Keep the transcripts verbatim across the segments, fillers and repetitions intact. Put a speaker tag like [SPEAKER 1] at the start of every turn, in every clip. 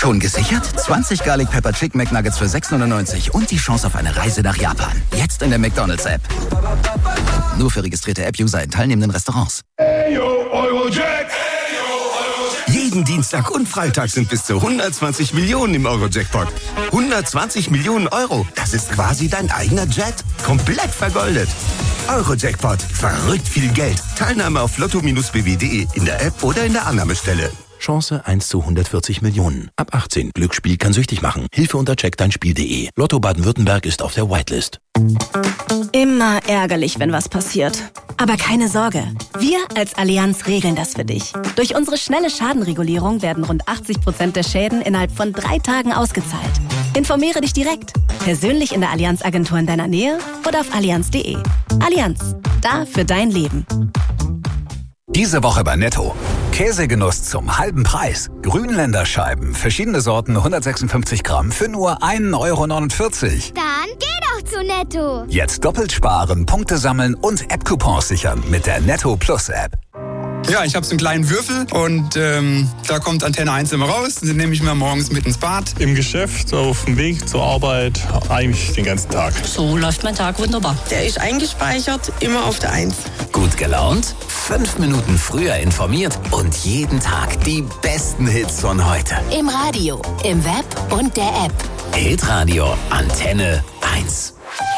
[SPEAKER 1] Schon gesichert? zwanzig Garlic Pepper Chicken McNuggets für sechs neunundneunzig und die Chance auf eine Reise nach Japan. Jetzt in der McDonald's-App. Nur für registrierte App-User in teilnehmenden Restaurants.
[SPEAKER 2] Ayo, Eurojack.
[SPEAKER 3] Jeden Dienstag und Freitag sind bis zu hundertzwanzig Millionen im Euro-Jackpot. hundertzwanzig Millionen Euro, das ist quasi dein eigener Jet. Komplett vergoldet. Euro-Jackpot, verrückt viel Geld. Teilnahme auf lotto b w punkt de in der App oder in der Annahmestelle.
[SPEAKER 4] Chance eins zu hundertvierzig Millionen. Ab achtzehn. Glücksspiel kann süchtig machen. Hilfe unter check dein spiel punkt de. Lotto Baden-Württemberg ist auf der Whitelist.
[SPEAKER 5] Immer ärgerlich, wenn was passiert. Aber keine Sorge. Wir als Allianz regeln das für dich. Durch unsere schnelle Schadenregulierung werden rund achtzig Prozent der Schäden innerhalb von drei Tagen ausgezahlt. Informiere dich direkt. Persönlich in der Allianz-Agentur in deiner Nähe oder auf allianz punkt de. Allianz. Da für dein Leben.
[SPEAKER 6] Diese Woche bei Netto. Käsegenuss zum halben Preis. Grünländer Scheiben, verschiedene Sorten, hundertsechsundfünfzig Gramm für nur ein Euro neunundvierzig.
[SPEAKER 7] Dann geh doch zu Netto.
[SPEAKER 6] Jetzt doppelt sparen, Punkte sammeln und App-Coupons sichern mit der Netto Plus App.
[SPEAKER 8] Ja, ich habe so einen kleinen Würfel und ähm, da kommt Antenne eins immer raus. Den nehme ich mir morgens mit ins Bad.
[SPEAKER 9] Im Geschäft, auf dem Weg zur Arbeit, eigentlich den ganzen Tag.
[SPEAKER 10] So läuft mein Tag wunderbar.
[SPEAKER 11] Der ist eingespeichert, immer auf der eins.
[SPEAKER 12] Gut gelaunt, fünf Minuten früher informiert und jeden Tag die besten Hits von heute.
[SPEAKER 13] Im Radio, im Web und der App.
[SPEAKER 12] Hitradio Antenne eins.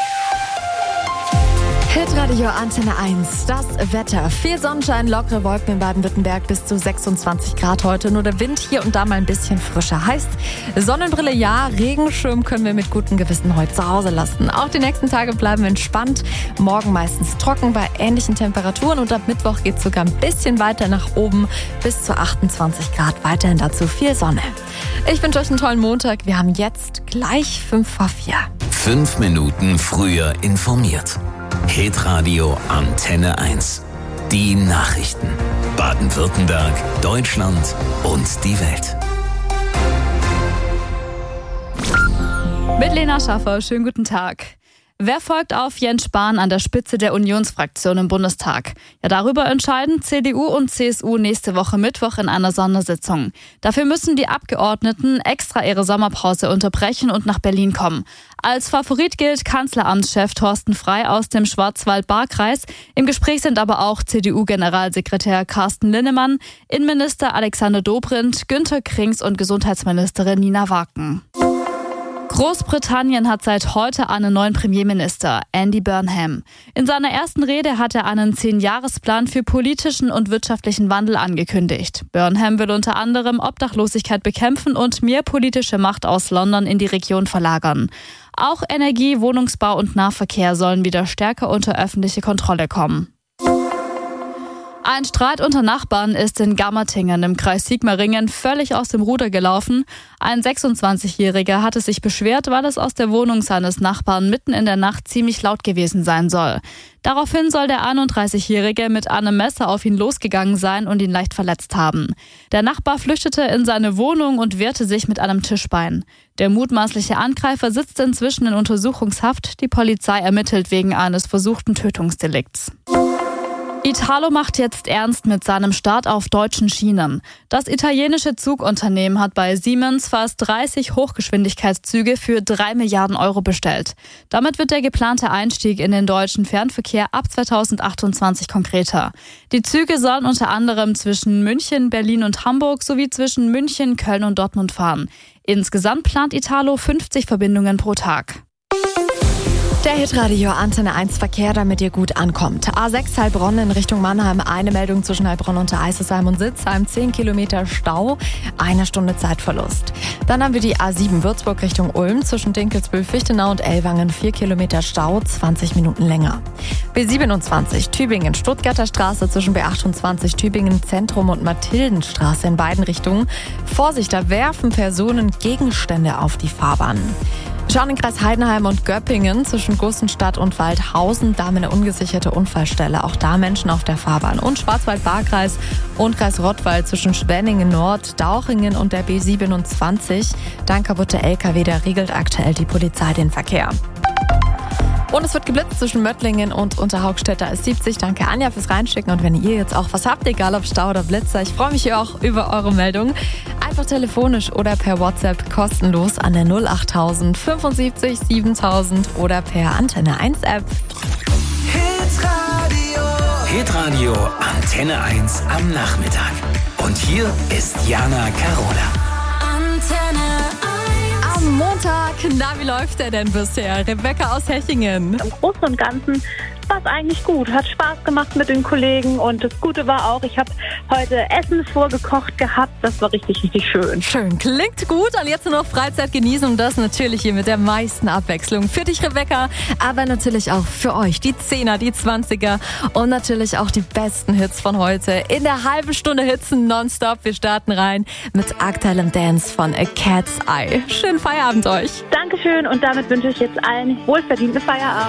[SPEAKER 14] Hitradio Antenne eins, das Wetter. Viel Sonnenschein, lockere Wolken in Baden-Württemberg, bis zu sechsundzwanzig Grad heute. Nur der Wind hier und da mal ein bisschen frischer. Heißt, Sonnenbrille ja, Regenschirm können wir mit gutem Gewissen heute zu Hause lassen. Auch die nächsten Tage bleiben entspannt. Morgen meistens trocken bei ähnlichen Temperaturen und ab Mittwoch geht es sogar ein bisschen weiter nach oben, bis zu achtundzwanzig Grad. Weiterhin dazu viel Sonne. Ich wünsche euch einen tollen Montag. Wir haben jetzt gleich fünf vor vier.
[SPEAKER 12] Fünf Minuten früher informiert. Hitradio Antenne eins. Die Nachrichten. Baden-Württemberg, Deutschland und die Welt.
[SPEAKER 15] Mit Lena Schaffer, schönen guten Tag. Wer folgt auf Jens Spahn an der Spitze der Unionsfraktion im Bundestag? Ja, darüber entscheiden C D U und C S U nächste Woche Mittwoch in einer Sondersitzung. Dafür müssen die Abgeordneten extra ihre Sommerpause unterbrechen und nach Berlin kommen. Als Favorit gilt Kanzleramtschef Thorsten Frey aus dem Schwarzwald-Baar-Kreis. Im Gespräch sind aber auch C D U-Generalsekretär Carsten Linnemann, Innenminister Alexander Dobrindt, Günther Krings und Gesundheitsministerin Nina Waken. Großbritannien hat seit heute einen neuen Premierminister, Andy Burnham. In seiner ersten Rede hat er einen Zehn-Jahres-Plan für politischen und wirtschaftlichen Wandel angekündigt. Burnham will unter anderem Obdachlosigkeit bekämpfen und mehr politische Macht aus London in die Region verlagern. Auch Energie, Wohnungsbau und Nahverkehr sollen wieder stärker unter öffentliche Kontrolle kommen. Ein Streit unter Nachbarn ist in Gammertingen im Kreis Sigmaringen völlig aus dem Ruder gelaufen. Ein sechsundzwanzigjähriger hatte sich beschwert, weil es aus der Wohnung seines Nachbarn mitten in der Nacht ziemlich laut gewesen sein soll. Daraufhin soll der einunddreißigjährige mit einem Messer auf ihn losgegangen sein und ihn leicht verletzt haben. Der Nachbar flüchtete in seine Wohnung und wehrte sich mit einem Tischbein. Der mutmaßliche Angreifer sitzt inzwischen in Untersuchungshaft. Die Polizei ermittelt wegen eines versuchten Tötungsdelikts. Italo macht jetzt ernst mit seinem Start auf deutschen Schienen. Das italienische Zugunternehmen hat bei Siemens fast dreißig Hochgeschwindigkeitszüge für drei Milliarden Euro bestellt. Damit wird der geplante Einstieg in den deutschen Fernverkehr ab zweitausendachtundzwanzig konkreter. Die Züge sollen unter anderem zwischen München, Berlin und Hamburg sowie zwischen München, Köln und Dortmund fahren. Insgesamt plant Italo fünfzig Verbindungen pro Tag.
[SPEAKER 14] Der Hitradio Antenne eins Verkehr, damit ihr gut ankommt. A sechs Heilbronn in Richtung Mannheim. Eine Meldung zwischen Heilbronn und Eisesheim und Sitzheim. zehn Kilometer Stau, eine Stunde Zeitverlust. Dann haben wir die A sieben Würzburg Richtung Ulm. Zwischen Dinkelsbühl, Fichtenau und Ellwangen. vier Kilometer Stau, zwanzig Minuten länger. B siebenundzwanzig Tübingen, Stuttgarter Straße zwischen B achtundzwanzig Tübingen Zentrum und Mathildenstraße in beiden Richtungen. Vorsicht, da werfen Personen Gegenstände auf die Fahrbahn. Schauen in Kreis Heidenheim und Göppingen zwischen Gussenstadt und Waldhausen. Da haben wir eine ungesicherte Unfallstelle. Auch da Menschen auf der Fahrbahn. Und Schwarzwald-Baar-Kreis und Kreis Rottweil zwischen Schwenningen Nord, Dauchingen und der B siebenundzwanzig. Dann kaputte L K W, da regelt aktuell die Polizei den Verkehr. Und es wird geblitzt zwischen Möttlingen und Unterhaugstädter ist siebzig. Danke Anja fürs Reinschicken. Und wenn ihr jetzt auch was habt, egal ob Stau oder Blitzer, ich freue mich auch über eure Meldung. Einfach telefonisch oder per WhatsApp kostenlos an der null achttausend fünfundsiebzig siebentausend oder per Antenne eins App.
[SPEAKER 12] Hitradio Antenne eins am Nachmittag. Und hier ist Jana Carola.
[SPEAKER 14] Antenne eins. Am Montag, na, wie läuft der denn bisher? Rebecca aus Hechingen.
[SPEAKER 10] Im Großen und Ganzen war es eigentlich gut. Hat Spaß gemacht mit den Kollegen und das Gute war auch, ich habe heute Essen vorgekocht gehabt. Das war richtig, richtig schön.
[SPEAKER 14] Schön, klingt gut. Und jetzt nur noch Freizeit genießen und das natürlich hier mit der meisten Abwechslung. Für dich, Rebecca, aber natürlich auch für euch. Die Zehner, die Zwanziger und natürlich auch die besten Hits von heute. In der halben Stunde Hitzen nonstop. Wir starten rein mit aktuellem Dance von A Cat's Eye. Schönen Feierabend euch.
[SPEAKER 10] Dankeschön und damit wünsche ich jetzt allen wohlverdienten Feierabend.